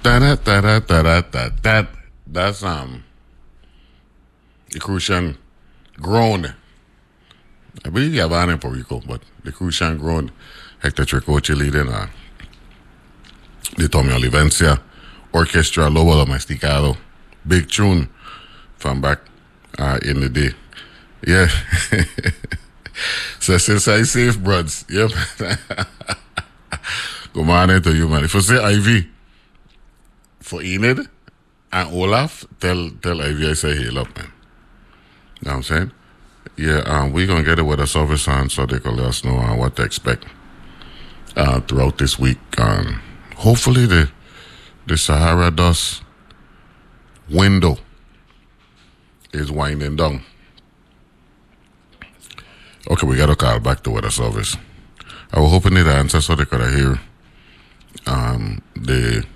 That's the Crucian grown. I believe you have one in Puerto Rico, but the Crucian grown Hector Tricoche leading the Tommy Olivencia Orchestra Lobo Domesticado. Big tune from back in the day. Yeah. So since I safe, bruds. Yep. Good morning to you, man. If you say Ivy for Enid and Olaf, tell Ivy I say hail up, man. You know what I'm saying? Yeah, we're going to get the weather service on so they can let us know what to expect throughout this week. Hopefully the Sahara dust window is winding down. Okay, we got to call back the weather service. I was hoping they'd answer so they could hear the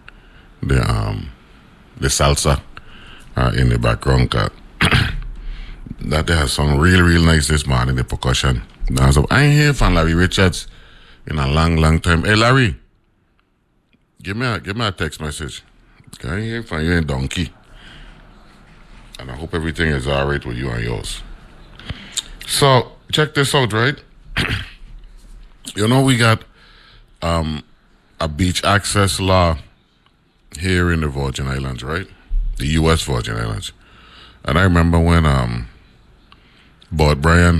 salsa in the background. That they have some real nice this morning, the percussion. Now, so I ain't hear from Larry Richards in a long time. Hey Larry, give me a text message. I ain't hear from you in Donkey. And I hope everything is alright with you and yours. So check this out, right? You know we got a beach access law here in the Virgin Islands, right? The U.S. Virgin Islands. And I remember when Bud Brian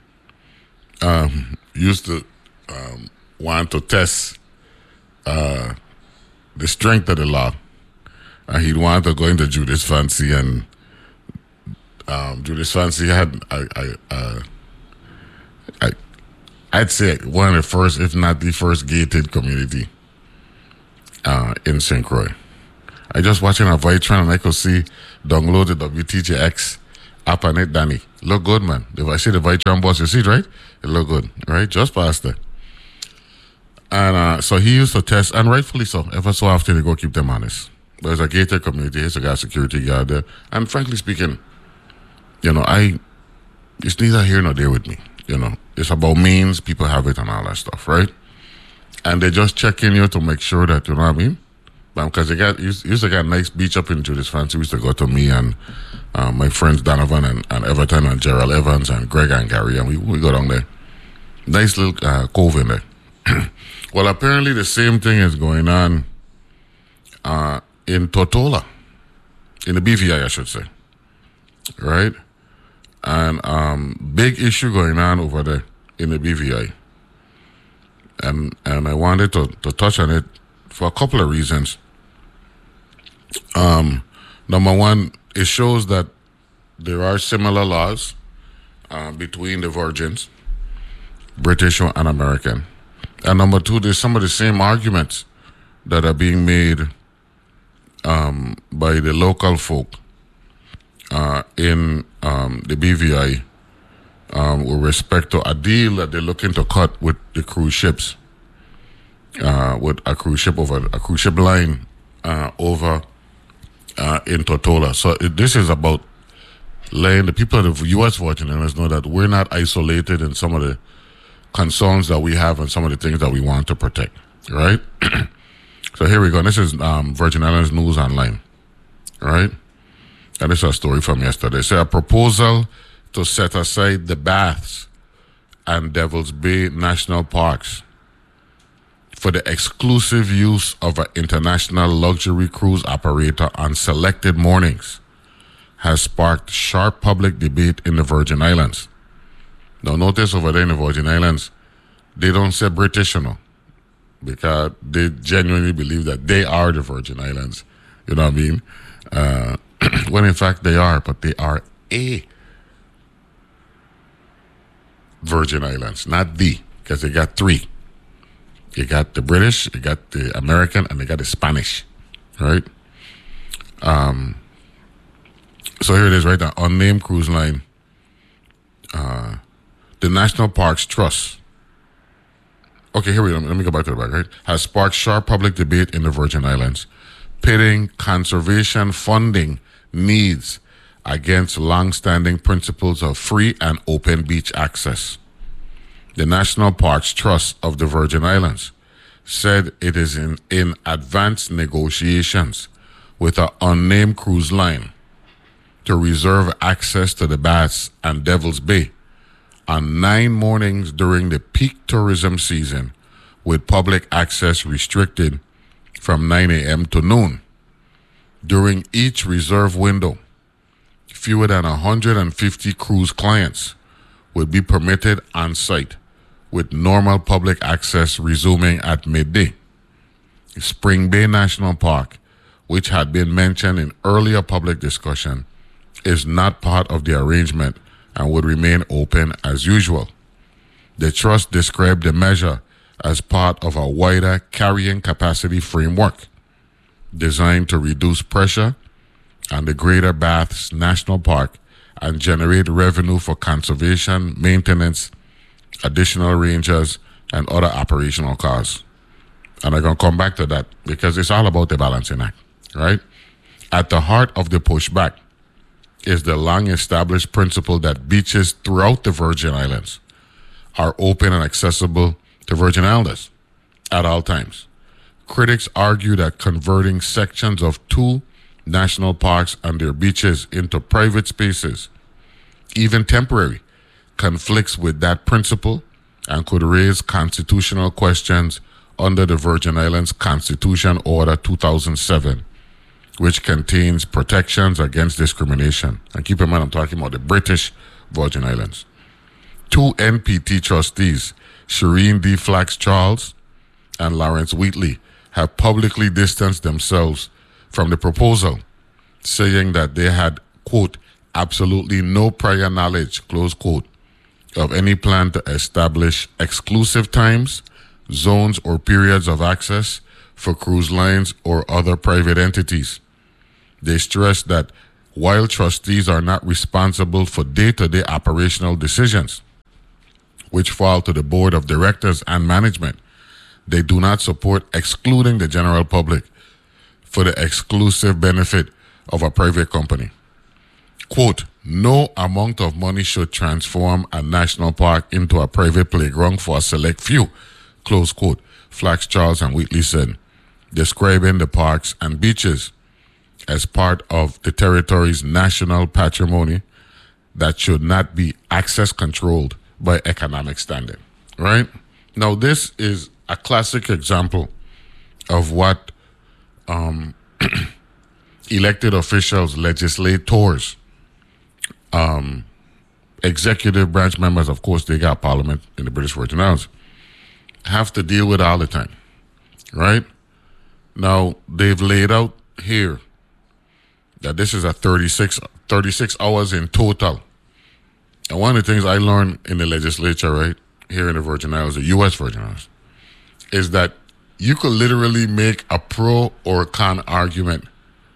used to want to test the strength of the law. And he'd want to go into Judas Fancy, and Judas Fancy had I'd say one of the first, if not the first, gated community in St. Croix. I just watching a Vitron and I could see download the WTJX app on it, Danny. Look good, man. If I see the Vitron bus, you see it, right? It look good, right? Just past there. And so he used to test, and rightfully so. Ever so often, they go keep them honest. There's a gated community. He's a guy security guard there. And frankly speaking, it's neither here nor there with me. It's about means, people have it and all that stuff, right? And they just check in you to make sure that, you know what I mean? Because they used to get a nice beach up in Judas Fancy. We used to go to me and my friends Donovan and Everton and Gerald Evans and Greg and Gary, and we go down there. Nice little cove in there. Well, apparently the same thing is going on in Tortola, in the BVI, I should say, right? And big issue going on over there in the BVI. And I wanted to touch on it for a couple of reasons. Number one, it shows that there are similar laws between the Virgins, British and American. And number two, there's some of the same arguments that are being made by the local folk in the BVI with respect to a deal that they're looking to cut with the cruise ships, with a cruise ship line over in Tortola. So this is about letting the people of the U.S. Virgin Islands know that we're not isolated in some of the concerns that we have and some of the things that we want to protect, right? So here we go. This is Virgin Islands News Online, right? And this is a story from yesterday. It says a proposal to set aside the Baths and Devil's Bay National Parks for the exclusive use of an international luxury cruise operator on selected mornings has sparked sharp public debate in the Virgin Islands. Now, notice over there in the Virgin Islands, they don't say British, because they genuinely believe that they are the Virgin Islands. You know what I mean? When in fact they are, but they are a Virgin Islands, not the, because they got three. You got the British, you got the American, and they got the Spanish, right? So here it is, right? An unnamed cruise line. The National Parks Trust. Okay, here we go. Let me go back to the back, right? Has sparked sharp public debate in the Virgin Islands, pitting conservation funding needs against long-standing principles of free and open beach access. The National Parks Trust of the Virgin Islands said it is in advanced negotiations with an unnamed cruise line to reserve access to the Bass and Devil's Bay on 9 mornings during the peak tourism season, with public access restricted from 9 a.m. to noon. During each reserve window, fewer than 150 cruise clients would be permitted on site, with normal public access resuming at midday. Spring Bay National Park, which had been mentioned in earlier public discussion, is not part of the arrangement and would remain open as usual. The trust described the measure as part of a wider carrying capacity framework designed to reduce pressure on the Greater Baths National Park and generate revenue for conservation, maintenance, additional rangers, and other operational costs. And I'm going to come back to that because it's all about the balancing act, right? At the heart of the pushback is the long-established principle that beaches throughout the Virgin Islands are open and accessible to Virgin Islanders at all times. Critics argue that converting sections of 2 national parks and their beaches into private spaces, even temporary, conflicts with that principle and could raise constitutional questions under the Virgin Islands Constitution Order 2007, which contains protections against discrimination. And keep in mind, I'm talking about the British Virgin Islands. 2 NPT trustees, Shireen D. Flax Charles and Lawrence Wheatley, have publicly distanced themselves from the proposal, saying that they had, quote, absolutely no prior knowledge, close quote, of any plan to establish exclusive times, zones, or periods of access for cruise lines or other private entities. They stressed that while trustees are not responsible for day-to-day operational decisions, which fall to the board of directors and management, they do not support excluding the general public for the exclusive benefit of a private company. Quote, no amount of money should transform a national park into a private playground for a select few, close quote, Flax Charles and Wheatley said, describing the parks and beaches as part of the territory's national patrimony that should not be access controlled by economic standing, right? Now, this is a classic example of what elected officials, legislators, executive branch members, of course, they got parliament in the British Virgin Islands, have to deal with all the time, right? Now, they've laid out here that this is a 36 hours in total. And one of the things I learned in the legislature, right, here in the Virgin Islands, the U.S. Virgin Islands, is that you could literally make a pro or con argument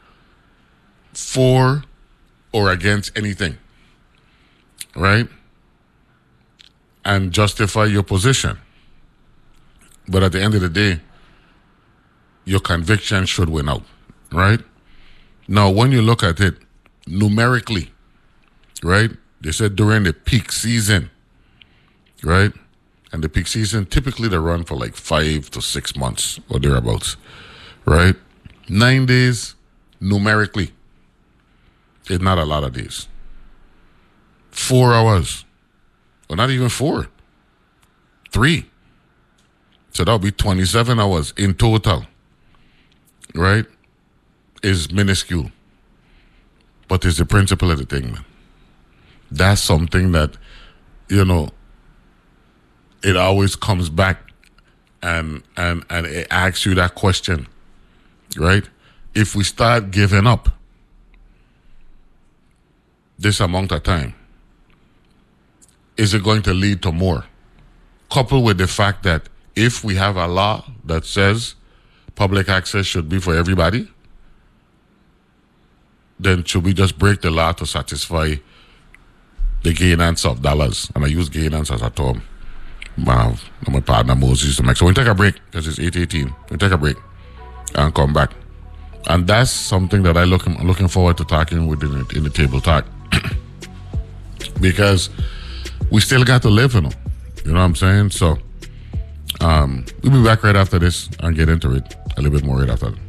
for or against anything, right? And justify your position. But at the end of the day, your conviction should win out, right? Now, when you look at it numerically, right? They said during the peak season, right? And the peak season, typically they run for like 5 to 6 months or thereabouts, right? 9 days, numerically, is not a lot of days. 4 hours, or not even 4, 3. So that'll be 27 hours in total, right? Is minuscule. But it's the principle of the thing, man. That's something that, you know, it always comes back and it asks you that question, right? If we start giving up this amount of time, is it going to lead to more? Coupled with the fact that if we have a law that says public access should be for everybody, then should we just break the law to satisfy the gainance of dollars? And I use gainance as a term. My partner Moses used to make. So we'll take a break because it's 8:18. We'll take a break and come back. And that's something that I'm looking forward to talking with in the table talk. Because we still got to live, you know what I'm saying? So We'll be back right after this and get into it a little bit more right after that.